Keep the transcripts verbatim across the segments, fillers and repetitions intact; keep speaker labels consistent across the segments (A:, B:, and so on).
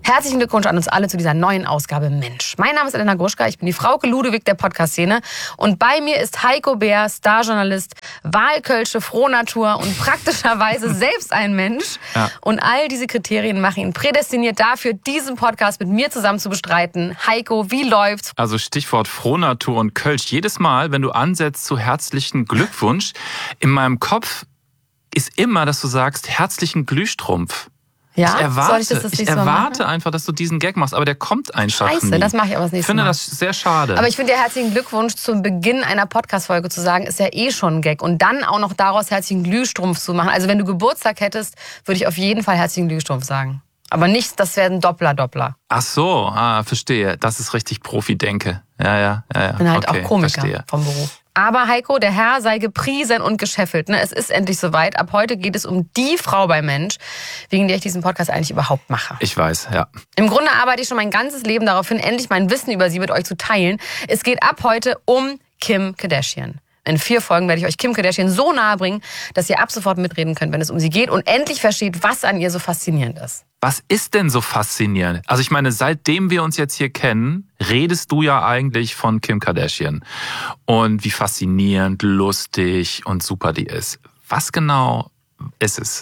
A: Herzlichen Glückwunsch an uns alle zu dieser neuen Ausgabe Mensch. Mein Name ist Elena Gruschka, ich bin die Frauke Ludewig der Podcast-Szene und bei mir ist Heiko Bär, Starjournalist, Wahlkölsche, Frohnatur und praktischerweise selbst ein Mensch. Ja. Und all diese Kriterien machen ihn prädestiniert dafür, diesen Podcast mit mir zusammen zu bestreiten. Heiko, wie läuft's?
B: Also Stichwort Frohnatur und Kölsch. Jedes Mal, wenn du ansetzt zu herzlichen Glückwunsch, in meinem Kopf ist immer, dass du sagst, herzlichen Glühstrumpf.
A: Ja,
B: ich erwarte,
A: soll ich das, das
B: ich erwarte einfach, dass du diesen Gag machst, aber der kommt einfach
A: Scheiße,
B: nie.
A: das mache ich aber das nächste Mal.
B: Ich finde das sehr schade.
A: Aber ich finde ja herzlichen Glückwunsch zum Beginn einer Podcast-Folge zu sagen, ist ja eh schon ein Gag. Und dann auch noch daraus herzlichen Glühstrumpf zu machen. Also wenn du Geburtstag hättest, würde ich auf jeden Fall herzlichen Glühstrumpf sagen. Aber nicht, das wäre ein Doppler-Doppler.
B: Ach so, ah, verstehe. Das ist richtig Profi-Denke. Ja, ja, ja. ja.
A: Ich bin halt
B: okay,
A: auch Komiker
B: verstehe.
A: vom Beruf. Aber Heiko, der Herr sei gepriesen und gescheffelt. Ne? Es ist endlich soweit. Ab heute geht es um die Frau bei Mensch, wegen der ich diesen Podcast eigentlich überhaupt mache.
B: Ich weiß, ja.
A: Im Grunde arbeite ich schon mein ganzes Leben darauf hin, endlich mein Wissen über sie mit euch zu teilen. Es geht ab heute um Kim Kardashian. In vier Folgen werde ich euch Kim Kardashian so nahe bringen, dass ihr ab sofort mitreden könnt, wenn es um sie geht und endlich versteht, was an ihr so faszinierend ist.
B: Was ist denn so faszinierend? Also ich meine, seitdem wir uns jetzt hier kennen, redest du ja eigentlich von Kim Kardashian und wie faszinierend, lustig und super die ist. Was genau ist es?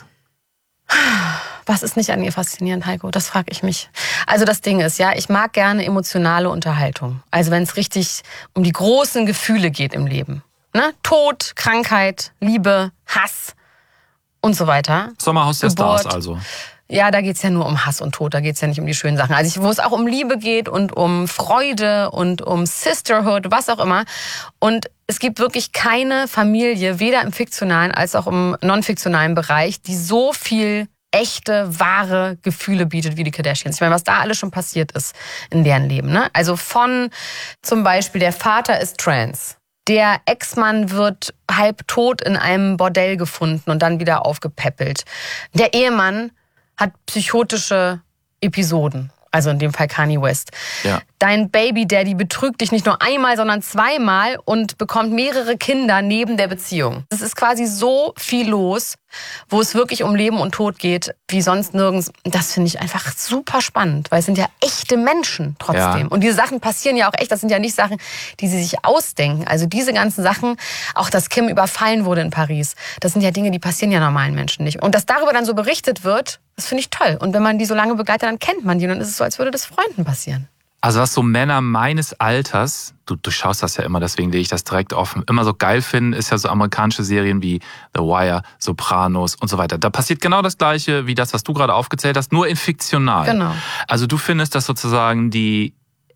A: Was ist nicht an ihr faszinierend, Heiko? Das frage ich mich. Also das Ding ist, ja, ich mag gerne emotionale Unterhaltung. Also wenn es richtig um die großen Gefühle geht im Leben. Ne? Tod, Krankheit, Liebe, Hass und so weiter.
B: Sommerhaus der Stars also.
A: Ja, da geht's ja nur um Hass und Tod, da geht's ja nicht um die schönen Sachen. Also wo es auch um Liebe geht und um Freude und um Sisterhood, was auch immer. Und es gibt wirklich keine Familie, weder im fiktionalen als auch im non-fiktionalen Bereich, die so viel echte, wahre Gefühle bietet wie die Kardashians. Ich meine, was da alles schon passiert ist in deren Leben. Ne? Also von zum Beispiel, der Vater ist trans. Der Ex-Mann wird halb tot in einem Bordell gefunden und dann wieder aufgepäppelt. Der Ehemann hat psychotische Episoden, also in dem Fall Kanye West.
B: Ja.
A: Dein Baby-Daddy betrügt dich nicht nur einmal, sondern zweimal und bekommt mehrere Kinder neben der Beziehung. Es ist quasi so viel los, wo es wirklich um Leben und Tod geht, wie sonst nirgends. Das finde ich einfach super spannend, weil es sind ja echte Menschen trotzdem. Ja. Und diese Sachen passieren ja auch echt, das sind ja nicht Sachen, die sie sich ausdenken. Also diese ganzen Sachen, auch dass Kim überfallen wurde in Paris, das sind ja Dinge, die passieren ja normalen Menschen nicht. Und dass darüber dann so berichtet wird, das finde ich toll. Und wenn man die so lange begleitet, dann kennt man die und dann ist es so, als würde das Freunden passieren.
B: Also was so Männer meines Alters, du, du schaust das ja immer, deswegen lege ich das direkt offen, immer so geil finden, ist ja so amerikanische Serien wie The Wire, Sopranos und so weiter. Da passiert genau das Gleiche wie das, was du gerade aufgezählt hast, nur in fiktional.
A: Genau.
B: Also du findest, dass sozusagen die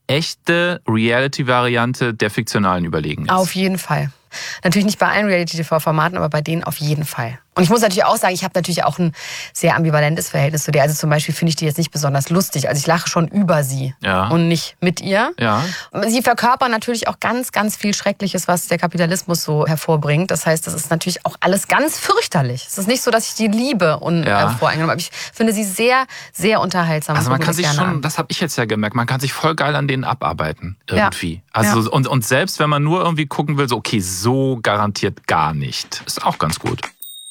B: echte Reality-Variante der fiktionalen überlegen ist.
A: Auf jeden Fall. Natürlich nicht bei allen Reality-T V-Formaten, aber bei denen auf jeden Fall. Und ich muss natürlich auch sagen, ich habe natürlich auch ein sehr ambivalentes Verhältnis zu der. Also zum Beispiel finde ich die jetzt nicht besonders lustig. Also ich lache schon über sie
B: ja.
A: und nicht mit ihr.
B: Ja.
A: Sie verkörpern natürlich auch ganz, ganz viel Schreckliches, was der Kapitalismus so hervorbringt. Das heißt, das ist natürlich auch alles ganz fürchterlich. Es ist nicht so, dass ich die liebe und ja. äh, voreingenommen habe. Ich finde sie sehr, sehr unterhaltsam.
B: Also man kann sich schon,
A: an.
B: das habe ich jetzt ja gemerkt, man kann sich voll geil an denen abarbeiten irgendwie.
A: Ja.
B: Also
A: ja.
B: und, und selbst wenn man nur irgendwie gucken will, so okay, so garantiert gar nicht. Ist auch ganz gut.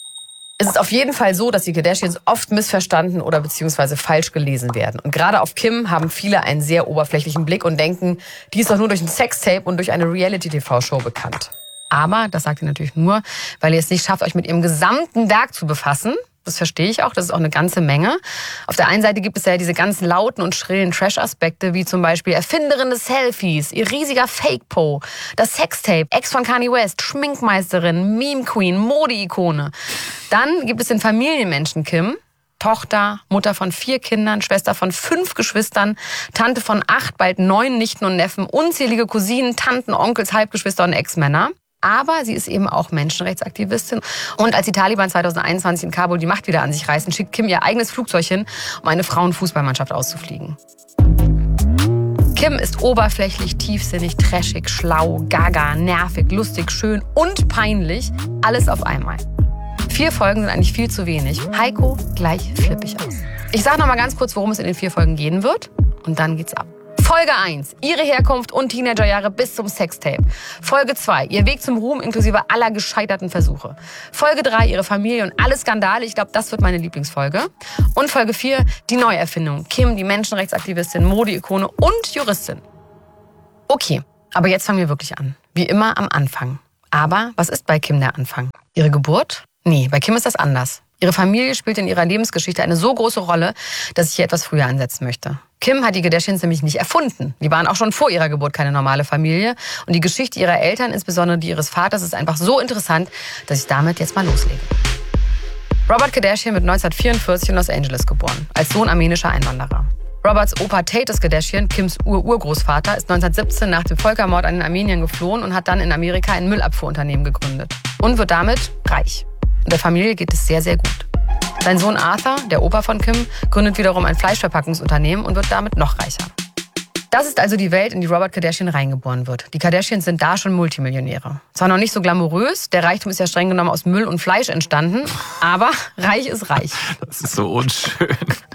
A: Es ist auf jeden Fall so, dass die Kardashians oft missverstanden oder beziehungsweise falsch gelesen werden. Und gerade auf Kim haben viele einen sehr oberflächlichen Blick und denken, die ist doch nur durch ein Sextape und durch eine Reality-T V-Show bekannt. Aber das sagt ihr natürlich nur, weil ihr es nicht schafft, euch mit ihrem gesamten Werk zu befassen. Das verstehe ich auch, das ist auch eine ganze Menge. Auf der einen Seite gibt es ja diese ganz lauten und schrillen Trash-Aspekte, wie zum Beispiel Erfinderin des Selfies, ihr riesiger Fake-Po, das Sextape, Ex von Kanye West, Schminkmeisterin, Meme-Queen, Mode-Ikone. Dann gibt es den Familienmenschen Kim, Tochter, Mutter von vier Kindern, Schwester von fünf Geschwistern, Tante von acht, bald neun Nichten und Neffen, unzählige Cousinen, Tanten, Onkels, Halbgeschwister und Ex-Männer. Aber sie ist eben auch Menschenrechtsaktivistin. Und als die Taliban zwanzig einundzwanzig in Kabul die Macht wieder an sich reißen, schickt Kim ihr eigenes Flugzeug hin, um eine Frauenfußballmannschaft auszufliegen. Kim ist oberflächlich, tiefsinnig, trashig, schlau, gaga, nervig, lustig, schön und peinlich. Alles auf einmal. Vier Folgen sind eigentlich viel zu wenig. Heiko, gleich flippig aus. Ich sag noch mal ganz kurz, worum es in den vier Folgen gehen wird. Und dann geht's ab. Folge eins, ihre Herkunft und Teenagerjahre bis zum Sextape. Folge zwei, ihr Weg zum Ruhm inklusive aller gescheiterten Versuche. Folge drei, ihre Familie und alle Skandale. Ich glaube, das wird meine Lieblingsfolge. Und Folge vier, die Neuerfindung. Kim, die Menschenrechtsaktivistin, Mode-Ikone und Juristin. Okay, aber jetzt fangen wir wirklich an. Wie immer am Anfang. Aber was ist bei Kim der Anfang? Ihre Geburt? Nee, bei Kim ist das anders. Ihre Familie spielt in ihrer Lebensgeschichte eine so große Rolle, dass ich hier etwas früher ansetzen möchte. Kim hat die Kardashians nämlich nicht erfunden. Die waren auch schon vor ihrer Geburt keine normale Familie. Und die Geschichte ihrer Eltern, insbesondere die ihres Vaters, ist einfach so interessant, dass ich damit jetzt mal loslege. Robert Kardashian wird neunzehnhundertvierundvierzig in Los Angeles geboren, als Sohn armenischer Einwanderer. Roberts Opa Tatus Kardashian, Kims Ur-Urgroßvater, ist neunzehnhundertsiebzehn nach dem Völkermord an den Armeniern geflohen und hat dann in Amerika ein Müllabfuhrunternehmen gegründet. Und wird damit reich. Und der Familie geht es sehr, sehr gut. Sein Sohn Arthur, der Opa von Kim, gründet wiederum ein Fleischverpackungsunternehmen und wird damit noch reicher. Das ist also die Welt, in die Robert Kardashian reingeboren wird. Die Kardashians sind da schon Multimillionäre. Zwar noch nicht so glamourös, der Reichtum ist ja streng genommen aus Müll und Fleisch entstanden, aber reich ist reich.
B: Das ist so unschön.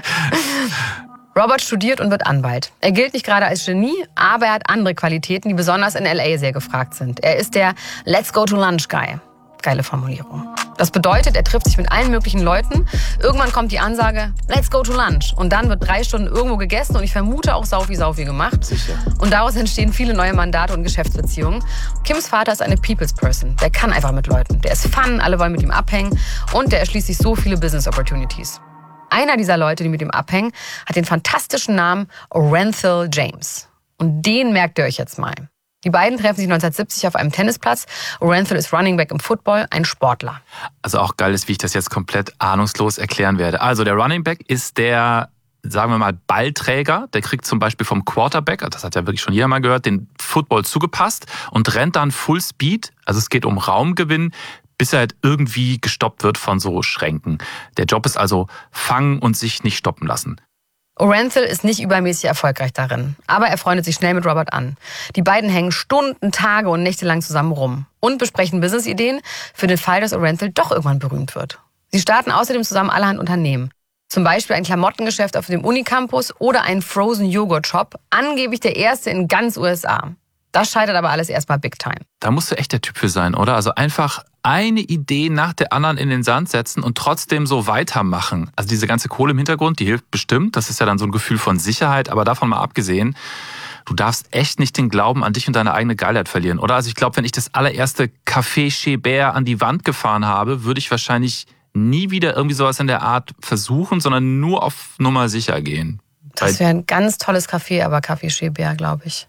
A: Robert studiert und wird Anwalt. Er gilt nicht gerade als Genie, aber er hat andere Qualitäten, die besonders in L A sehr gefragt sind. Er ist der Let's go to lunch Guy. Geile Formulierung. Das bedeutet, er trifft sich mit allen möglichen Leuten. Irgendwann kommt die Ansage, let's go to lunch. Und dann wird drei Stunden irgendwo gegessen und ich vermute auch Saufi-Saufi gemacht.
B: Sicher.
A: Und daraus entstehen viele neue Mandate und Geschäftsbeziehungen. Kims Vater ist eine People's Person. Der kann einfach mit Leuten. Der ist fun, alle wollen mit ihm abhängen und der erschließt sich so viele Business Opportunities. Einer dieser Leute, die mit ihm abhängen, hat den fantastischen Namen Orenthal James. Und den merkt ihr euch jetzt mal. Die beiden treffen sich neunzehnhundertsiebzig auf einem Tennisplatz. Orenthal ist Running Back im Football, ein Sportler.
B: Also auch geil ist, wie ich das jetzt komplett ahnungslos erklären werde. Also der Running Back ist der, sagen wir mal, Ballträger. Der kriegt zum Beispiel vom Quarterback, das hat ja wirklich schon jeder mal gehört, den Football zugepasst und rennt dann Full Speed. Also es geht um Raumgewinn, bis er halt irgendwie gestoppt wird von so Schränken. Der Job ist also fangen und sich nicht stoppen lassen.
A: Orenthal ist nicht übermäßig erfolgreich darin, aber er freundet sich schnell mit Robert an. Die beiden hängen Stunden, Tage und Nächte lang zusammen rum und besprechen Businessideen für den Fall, dass Orenthal doch irgendwann berühmt wird. Sie starten außerdem zusammen allerhand Unternehmen. Zum Beispiel ein Klamottengeschäft auf dem Unicampus oder einen Frozen-Joghurt-Shop, angeblich der erste in ganz U S A. Das scheitert aber alles erstmal big time.
B: Da musst du echt der Typ für sein, oder? Also einfach eine Idee nach der anderen in den Sand setzen und trotzdem so weitermachen. Also diese ganze Kohle im Hintergrund, die hilft bestimmt. Das ist ja dann so ein Gefühl von Sicherheit. Aber davon mal abgesehen, du darfst echt nicht den Glauben an dich und deine eigene Geilheit verlieren, oder? Also ich glaube, wenn ich das allererste Café Chez Bert an die Wand gefahren habe, würde ich wahrscheinlich nie wieder irgendwie sowas in der Art versuchen, sondern nur auf Nummer sicher gehen.
A: Das wäre ein ganz tolles Café, aber Café Chez Bert, glaube ich.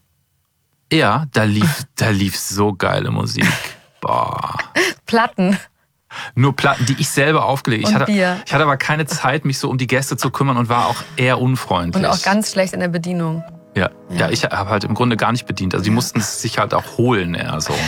B: Ja, da lief, da lief so geile Musik. Boah.
A: Platten.
B: Nur Platten, die ich selber aufgelegt habe. Ich hatte,
A: Bier.
B: ich hatte aber keine Zeit, mich so um die Gäste zu kümmern und war auch eher unfreundlich.
A: Und auch ganz schlecht in der Bedienung.
B: Ja, ja. ja ich habe halt im Grunde gar nicht bedient. Also die mussten es sich halt auch holen eher so.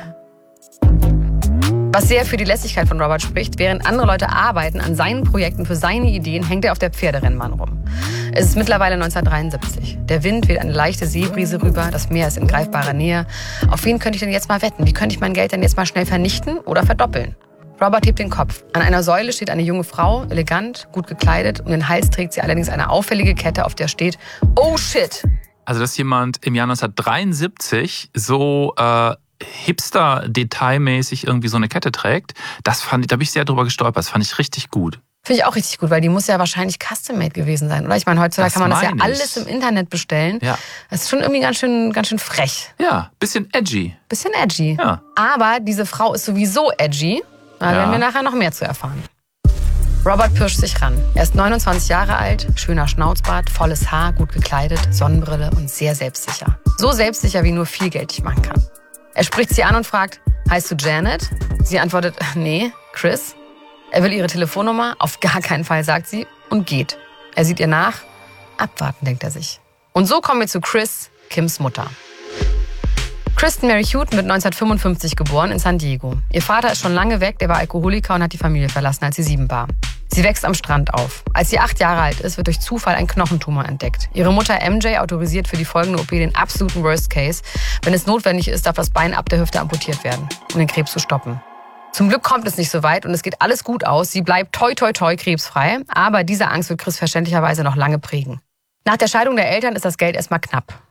A: Was sehr für die Lässigkeit von Robert spricht, während andere Leute arbeiten an seinen Projekten für seine Ideen, hängt er auf der Pferderennbahn rum. Es ist mittlerweile neunzehnhundertdreiundsiebzig. Der Wind weht eine leichte Seebrise rüber, das Meer ist in greifbarer Nähe. Auf wen könnte ich denn jetzt mal wetten? Wie könnte ich mein Geld denn jetzt mal schnell vernichten oder verdoppeln? Robert hebt den Kopf. An einer Säule steht eine junge Frau, elegant, gut gekleidet. Um den Hals trägt sie allerdings eine auffällige Kette, auf der steht Oh shit!
B: Also dass jemand im Jahr neunzehnhundertdreiundsiebzig so äh, Hipster-Detailmäßig irgendwie so eine Kette trägt, das fand ich, da bin ich sehr drüber gestolpert. Das fand ich richtig gut.
A: Finde ich auch richtig gut, weil die muss ja wahrscheinlich custom-made gewesen sein, oder? Ich meine, heutzutage
B: Das
A: kann man das ja
B: meine ich.
A: alles im Internet bestellen.
B: Ja.
A: Das ist schon irgendwie ganz schön, ganz schön frech.
B: Ja, bisschen edgy.
A: Bisschen edgy.
B: Ja.
A: Aber diese Frau ist sowieso edgy. Da
B: Ja.
A: werden wir nachher noch mehr zu erfahren. Robert pirscht sich ran. Er ist neunundzwanzig Jahre alt, schöner Schnauzbart, volles Haar, gut gekleidet, Sonnenbrille und sehr selbstsicher. So selbstsicher, wie nur viel Geld ich machen kann. Er spricht sie an und fragt, heißt du Janet? Sie antwortet, nee, Chris. Er will ihre Telefonnummer, auf gar keinen Fall, sagt sie, und geht. Er sieht ihr nach, abwarten, denkt er sich. Und so kommen wir zu Chris, Kims Mutter. Kristen Mary Houghton wird neunzehnhundertfünfundfünfzig geboren in San Diego. Ihr Vater ist schon lange weg, der war Alkoholiker und hat die Familie verlassen, als sie sieben war. Sie wächst am Strand auf. Als sie acht Jahre alt ist, wird durch Zufall ein Knochentumor entdeckt. Ihre Mutter M J autorisiert für die folgende O P den absoluten Worst Case. Wenn es notwendig ist, darf das Bein ab der Hüfte amputiert werden, um den Krebs zu stoppen. Zum Glück kommt es nicht so weit und es geht alles gut aus. Sie bleibt toi toi toi krebsfrei, aber diese Angst wird Chris verständlicherweise noch lange prägen. Nach der Scheidung der Eltern ist das Geld erstmal knapp.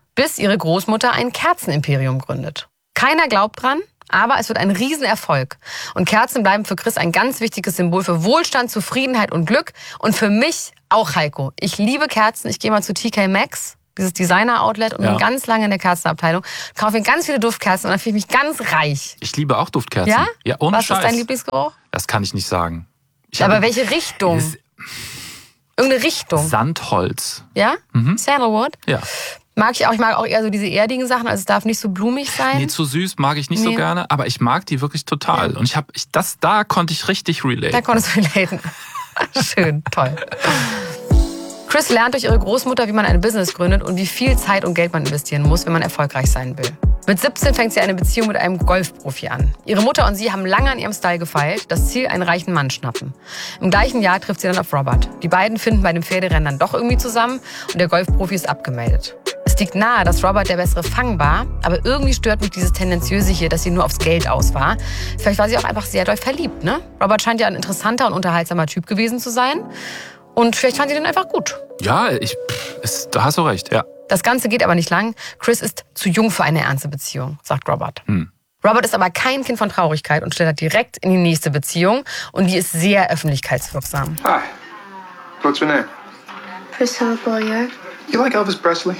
A: bis ihre Großmutter ein Kerzenimperium gründet. Keiner glaubt dran, aber es wird ein Riesenerfolg. Und Kerzen bleiben für Chris ein ganz wichtiges Symbol für Wohlstand, Zufriedenheit und Glück. Und für mich auch, Heiko. Ich liebe Kerzen. Ich gehe mal zu T K Maxx, dieses Designer-Outlet, und
B: Ja.
A: bin ganz lange in der Kerzenabteilung. Kaufe mir ganz viele Duftkerzen und dann fühle ich mich ganz reich.
B: Ich liebe auch Duftkerzen.
A: Ja?
B: Ja, ohne
A: Was
B: Scheiß.
A: ist dein Lieblingsgeruch?
B: Das kann ich nicht sagen. Ich
A: Aber
B: habe-
A: welche Richtung?
B: Das-
A: Irgendeine Richtung.
B: Sandholz.
A: Ja? Sandalwood?
B: Ja.
A: Mag ich auch. Ich mag auch eher so diese erdigen Sachen. Also es darf nicht so blumig sein.
B: Nee, zu süß mag ich nicht so
A: Nee.
B: gerne, aber ich mag die wirklich total. Und ich habe, ich, das, da konnte ich richtig relate.
A: Da konntest du relaten. Schön, toll. Chris lernt durch ihre Großmutter, wie man ein Business gründet und wie viel Zeit und Geld man investieren muss, wenn man erfolgreich sein will. Mit siebzehn fängt sie eine Beziehung mit einem Golfprofi an. Ihre Mutter und sie haben lange an ihrem Style gefeilt, das Ziel, einen reichen Mann schnappen. Im gleichen Jahr trifft sie dann auf Robert. Die beiden finden bei dem Pferderennen dann doch irgendwie zusammen und der Golfprofi ist abgemeldet. Es liegt nahe, dass Robert der bessere Fang war, aber irgendwie stört mich dieses Tendenziöse hier, dass sie nur aufs Geld aus war. Vielleicht war sie auch einfach sehr doll verliebt, ne? Robert scheint ja ein interessanter und unterhaltsamer Typ gewesen zu sein. Und vielleicht fand sie den einfach gut.
B: Ja, ich, pff, ist, da hast du recht, ja.
A: Das Ganze geht aber nicht lang. Chris ist zu jung für eine ernste Beziehung, sagt Robert.
B: Hm.
A: Robert ist aber kein Kind von Traurigkeit und schlittert direkt in die nächste Beziehung. Und die ist sehr öffentlichkeitswirksam.
C: Hi. What's your name?
D: Priscilla Beaulieu.
C: You like Elvis Presley?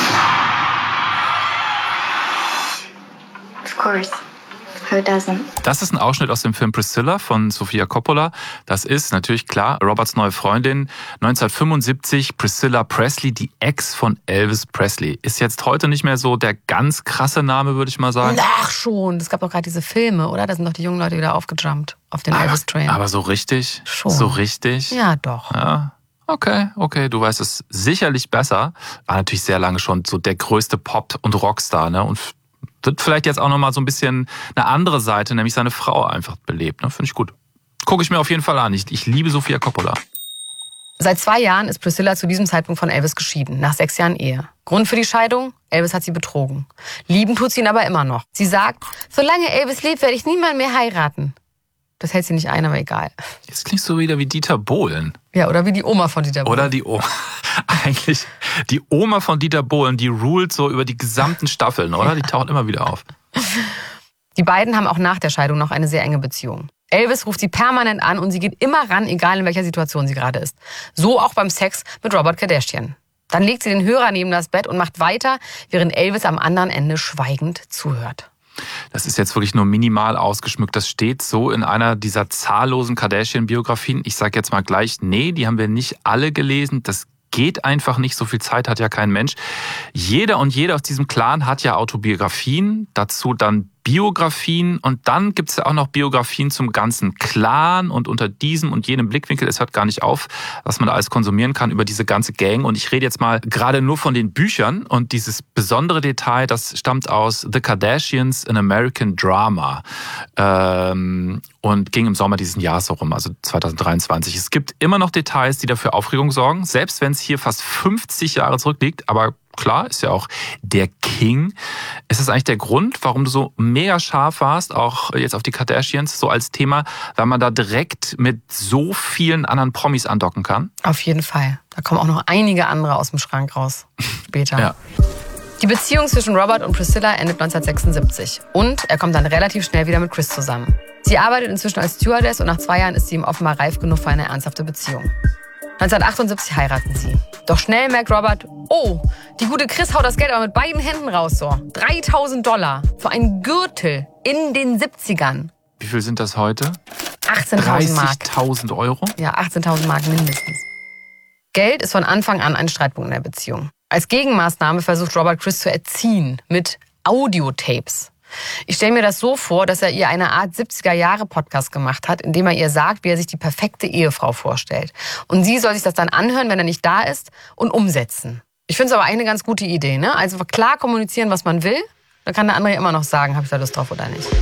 D: Of course. Who doesn't?
B: Das ist ein Ausschnitt aus dem Film Priscilla von Sofia Coppola. Das ist natürlich klar Roberts neue Freundin. neunzehnhundertfünfundsiebzig Priscilla Presley, die Ex von Elvis Presley. Ist jetzt heute nicht mehr so der ganz krasse Name, würde ich mal sagen.
A: Ach schon, es gab doch gerade diese Filme, oder? Da sind doch die jungen Leute wieder aufgejumpt auf den Elvis-Train.
B: Aber so richtig?
A: Schon.
B: So richtig?
A: Ja, doch.
B: Ja. Okay, okay, du weißt es sicherlich besser. War natürlich sehr lange schon so der größte Pop- und Rockstar, ne? Und wird vielleicht jetzt auch nochmal so ein bisschen eine andere Seite, nämlich seine Frau einfach belebt. Ne? Finde ich gut. Gucke ich mir auf jeden Fall an. Ich, ich liebe Sofia Coppola.
A: Seit zwei Jahren ist Priscilla zu diesem Zeitpunkt von Elvis geschieden, nach sechs Jahren Ehe. Grund für die Scheidung? Elvis hat sie betrogen. Lieben tut sie ihn aber immer noch. Sie sagt, solange Elvis lebt, werde ich niemanden mehr heiraten. Das hält sie nicht ein, aber egal.
B: Jetzt klingst du wieder wie Dieter Bohlen.
A: Ja, oder wie die Oma von Dieter Bohlen.
B: Oder die Oma. Eigentlich, die Oma von Dieter Bohlen, die ruled so über die gesamten Staffeln, oder? Die taucht immer wieder auf.
A: Die beiden haben auch nach der Scheidung noch eine sehr enge Beziehung. Elvis ruft sie permanent an und sie geht immer ran, egal in welcher Situation sie gerade ist. So auch beim Sex mit Robert Kardashian. Dann legt sie den Hörer neben das Bett und macht weiter, während Elvis am anderen Ende schweigend zuhört.
B: Das ist jetzt wirklich nur minimal ausgeschmückt. Das steht so in einer dieser zahllosen Kardashian-Biografien. Ich sage jetzt mal gleich, nee, die haben wir nicht alle gelesen. Das geht einfach nicht. So viel Zeit hat ja kein Mensch. Jeder und jede aus diesem Clan hat ja Autobiografien, dazu dann Biografien und dann gibt es ja auch noch Biografien zum ganzen Clan und unter diesem und jenem Blickwinkel, es hört gar nicht auf, was man da alles konsumieren kann über diese ganze Gang. Und ich rede jetzt mal gerade nur von den Büchern und dieses besondere Detail, das stammt aus The Kardashians, an American Drama ähm, und ging im Sommer diesen Jahres so rum, also zweitausenddreiundzwanzig. Es gibt immer noch Details, die dafür Aufregung sorgen, selbst wenn es hier fast fünfzig Jahre zurückliegt, aber klar, ist ja auch der King. Ist das eigentlich der Grund, warum du so mega scharf warst, auch jetzt auf die Kardashians, so als Thema, weil man da direkt mit so vielen anderen Promis andocken kann?
A: Auf jeden Fall. Da kommen auch noch einige andere aus dem Schrank raus. Später.
B: Ja.
A: Die Beziehung zwischen Robert und Priscilla endet neunzehnhundertsechsundsiebzig. Und er kommt dann relativ schnell wieder mit Chris zusammen. Sie arbeitet inzwischen als Stewardess und nach zwei Jahren ist sie ihm offenbar reif genug für eine ernsthafte Beziehung. neunzehnhundertachtundsiebzig heiraten sie. Doch schnell merkt Robert, oh, die gute Chris haut das Geld aber mit beiden Händen raus, so. dreitausend Dollar für einen Gürtel in den siebzigern.
B: Wie viel sind das heute?
A: achtzehntausend Mark.
B: dreißigtausend Euro?
A: Ja, achtzehntausend Mark mindestens. Geld ist von Anfang an ein Streitpunkt in der Beziehung. Als Gegenmaßnahme versucht Robert Chris zu erziehen mit Audiotapes. Ich stelle mir das so vor, dass er ihr eine Art siebziger-Jahre-Podcast gemacht hat, in dem er ihr sagt, wie er sich die perfekte Ehefrau vorstellt. Und sie soll sich das dann anhören, wenn er nicht da ist, und umsetzen. Ich finde es aber eigentlich eine ganz gute Idee, ne? Also klar kommunizieren, was man will, dann kann der andere immer noch sagen, habe ich da Lust drauf oder nicht.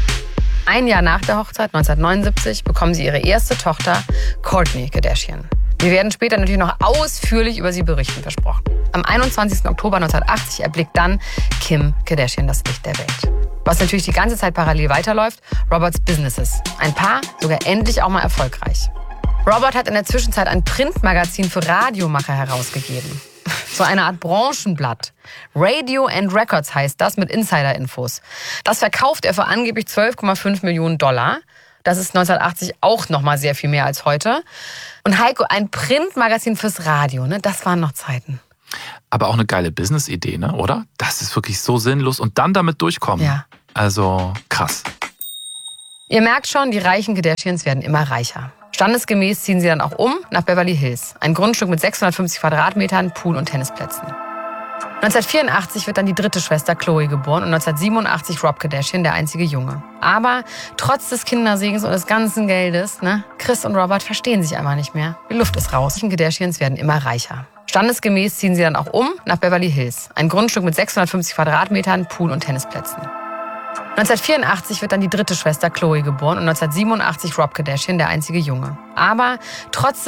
A: Ein Jahr nach der Hochzeit, neunzehnhundertneunundsiebzig, bekommen sie ihre erste Tochter, Kourtney Kardashian. Wir werden später natürlich noch ausführlich über sie berichten, versprochen. Am einundzwanzigsten Oktober neunzehnhundertachtzig erblickt dann Kim Kardashian das Licht der Welt. Was natürlich die ganze Zeit parallel weiterläuft, Roberts Businesses. Ein paar sogar endlich auch mal erfolgreich. Robert hat in der Zwischenzeit ein Printmagazin für Radiomacher herausgegeben. So eine Art Branchenblatt. Radio and Records heißt das, mit Insider-Infos. Das verkauft er für angeblich zwölf Komma fünf Millionen Dollar. Das ist neunzehnhundertachtzig auch noch mal sehr viel mehr als heute. Und Heiko, ein Printmagazin fürs Radio, ne? Das waren noch Zeiten.
B: Aber auch eine geile Business-Idee, ne? Oder? Das ist wirklich so sinnlos. Und dann damit durchkommen.
A: Ja.
B: Also krass.
A: Ihr merkt schon, die reichen Kardashians werden immer reicher. Standesgemäß ziehen sie dann auch um nach Beverly Hills. Ein Grundstück mit sechshundertfünfzig Quadratmetern, Pool und Tennisplätzen. neunzehnhundertvierundachtzig wird dann die dritte Schwester Khloe geboren und neunzehnhundertsiebenundachtzig Rob Kardashian, der einzige Junge. Aber trotz des Kindersegens und des ganzen Geldes, ne, Chris und Robert verstehen sich einmal nicht mehr. Die Luft ist raus. Die Kardashians werden immer reicher. Standesgemäß ziehen sie dann auch um nach Beverly Hills. Ein Grundstück mit sechshundertfünfzig Quadratmetern, Pool und Tennisplätzen. neunzehnhundertvierundachtzig wird dann die dritte Schwester Khloe geboren und neunzehnhundertsiebenundachtzig Rob Kardashian, der einzige Junge. Aber trotz